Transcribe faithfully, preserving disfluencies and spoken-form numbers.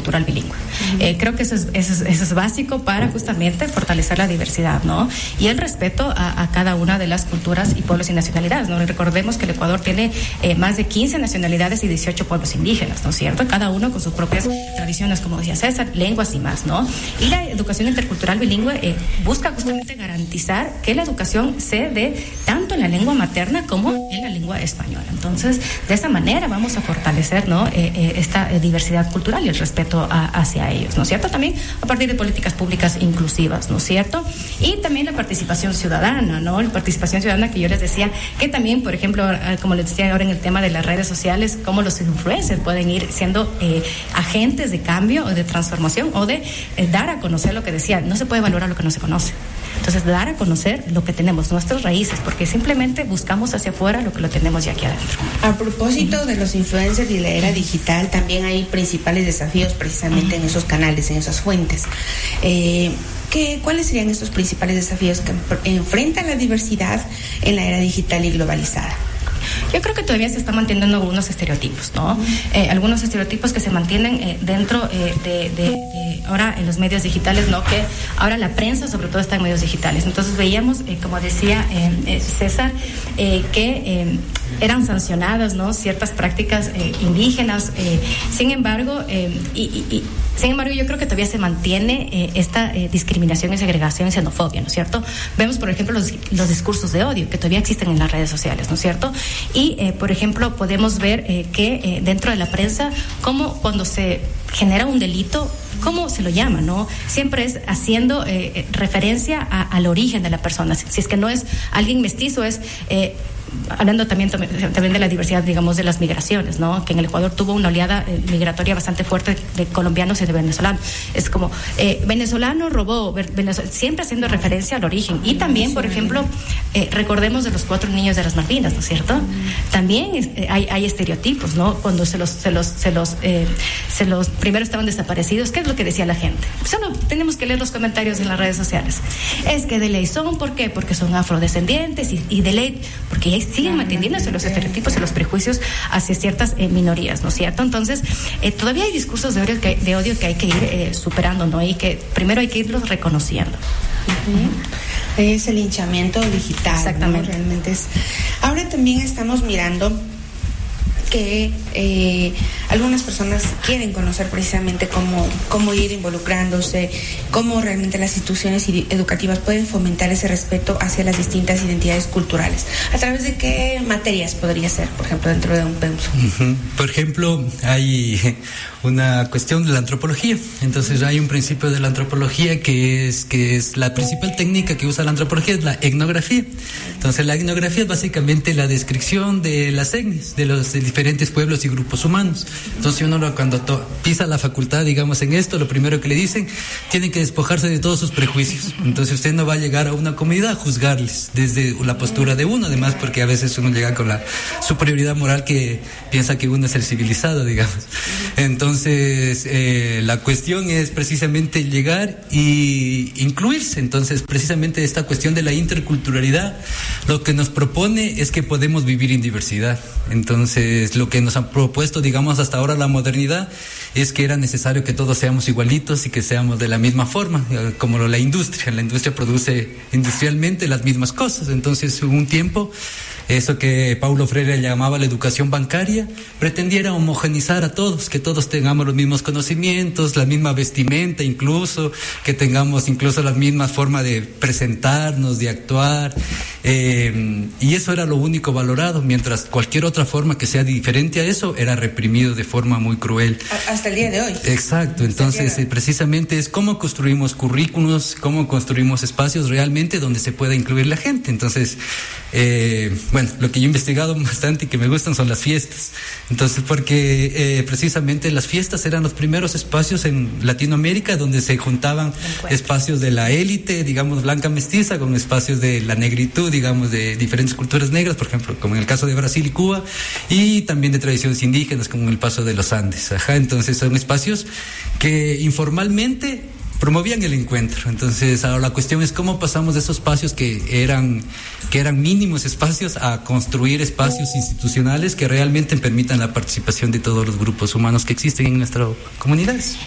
intercultural bilingüe. Uh-huh. Eh, creo que eso es, eso, es, eso es básico para justamente fortalecer la diversidad, ¿no? Y el respeto a, a cada una de las culturas y pueblos y nacionalidades, ¿no? Recordemos que el Ecuador tiene eh, más de quince nacionalidades y dieciocho pueblos indígenas, ¿no es cierto? Cada uno con sus propias tradiciones, como decía César, lenguas y más, ¿no? Y la educación intercultural bilingüe eh, busca justamente garantizar que la educación se dé tanto en la lengua materna como en la lengua española. Entonces, de esa manera vamos a fortalecer, ¿no? eh, eh, esta eh, diversidad cultural y el respeto a, hacia ellos, ¿no es cierto? También a partir de políticas públicas inclusivas, ¿no es cierto? Y también la participación ciudadana, ¿no? La participación ciudadana que yo les decía que también, por ejemplo, como les decía ahora en el tema de las redes sociales, cómo los influencers pueden ir siendo eh, agentes de cambio o de transformación o de eh, dar a conocer lo que decía, no se puede valorar lo que no se conoce. Entonces, dar a conocer lo que tenemos, nuestras raíces, porque simplemente buscamos hacia afuera lo que lo tenemos ya aquí adentro. A propósito de los influencers y la era digital, también hay principales desafíos precisamente en esos canales, en esas fuentes. Eh, ¿qué, ¿Cuáles serían estos principales desafíos que enfrenta la diversidad en la era digital y globalizada? Yo creo que todavía se están manteniendo algunos estereotipos, ¿no? Uh-huh. Eh, algunos estereotipos que se mantienen eh, dentro eh, de, de, de ahora en los medios digitales, ¿no? Que ahora la prensa sobre todo está en medios digitales. Entonces veíamos, eh, como decía eh, eh, César, eh, que eh, eran sancionadas, ¿no? Ciertas prácticas eh, indígenas. Eh, sin embargo, eh, y, y, y sin embargo, yo creo que todavía se mantiene eh, esta eh, discriminación y segregación y xenofobia, ¿no es cierto? Vemos, por ejemplo, los, los discursos de odio que todavía existen en las redes sociales, ¿no es cierto? Y, eh, por ejemplo, podemos ver eh, que eh, dentro de la prensa, cómo cuando se genera un delito, ¿cómo se lo llama, no? Siempre es haciendo eh, referencia a, al origen de la persona. Si, si es que no es alguien mestizo, es... Eh, hablando también, también de la diversidad, digamos, de las migraciones, ¿no? Que en el Ecuador tuvo una oleada eh, migratoria bastante fuerte de colombianos y de venezolanos. Es como, eh, venezolano robó, venezolano, siempre haciendo referencia al origen. Y también, por ejemplo, eh, recordemos de los cuatro niños de las Malvinas, ¿no es cierto? También eh, hay, hay estereotipos, ¿no? Cuando se los, se los, se los, eh, se los primero estaban desaparecidos, ¿qué es lo que decía la gente? Solo tenemos que leer los comentarios en las redes sociales. Es que de ley son, ¿por qué? Porque son afrodescendientes y, y de ley, porque siguen manteniéndose los estereotipos y los prejuicios hacia ciertas eh, minorías, ¿no es cierto? Entonces, eh, todavía hay discursos de odio que, de odio que hay que ir eh, superando, ¿no? Y que primero hay que irlos reconociendo. Uh-huh. Es el linchamiento digital. Exactamente. ¿No? Realmente es. Ahora también estamos mirando que eh, algunas personas quieren conocer precisamente cómo, cómo ir involucrándose, cómo realmente las instituciones educativas pueden fomentar ese respeto hacia las distintas identidades culturales. ¿A través de qué materias podría ser, por ejemplo, dentro de un PEUSO? Uh-huh. Por ejemplo, hay una cuestión de la antropología. Entonces hay un principio de la antropología que es, que es la principal técnica que usa la antropología, es la etnografía. Entonces la etnografía es básicamente la descripción de las etnias, de los diferentes pueblos y grupos humanos. Entonces uno cuando to- pisa la facultad, digamos, en esto, lo primero que le dicen, tienen que despojarse de todos sus prejuicios. Entonces usted no va a llegar a una comunidad a juzgarles desde la postura de uno, además porque a veces uno llega con la superioridad moral que piensa que uno es el civilizado, digamos. Entonces eh, la cuestión es precisamente llegar y incluirse. Entonces precisamente esta cuestión de la interculturalidad lo que nos propone es que podemos vivir en diversidad. Entonces lo que nos han propuesto, digamos, hasta ahora la modernidad es que era necesario que todos seamos igualitos y que seamos de la misma forma, como la industria. La industria produce industrialmente las mismas cosas. Entonces hubo un tiempo, eso que Paulo Freire llamaba la educación bancaria, pretendiera homogenizar a todos, que todos tengamos los mismos conocimientos, la misma vestimenta incluso, que tengamos incluso la misma forma de presentarnos, de actuar, eh, y eso era lo único valorado, mientras cualquier otra forma que sea diferente a eso era reprimido de forma muy cruel. Hasta el día de hoy. Exacto, entonces eh, precisamente es cómo construimos currículos, cómo construimos espacios realmente donde se pueda incluir la gente. Entonces, eh, bueno, lo que yo he investigado bastante y que me gustan son las fiestas. Entonces, porque eh, precisamente las fiestas eran los primeros espacios en Latinoamérica donde se juntaban espacios de la élite, digamos, blanca mestiza, con espacios de la negritud, digamos, de diferentes culturas negras, por ejemplo, como en el caso de Brasil y Cuba, y también de tradiciones indígenas, como en el paso de los Andes. Ajá, entonces son espacios que informalmente promovían el encuentro. Entonces ahora la cuestión es cómo pasamos de esos espacios que eran que eran mínimos espacios a construir espacios institucionales que realmente permitan la participación de todos los grupos humanos que existen en nuestras comunidades.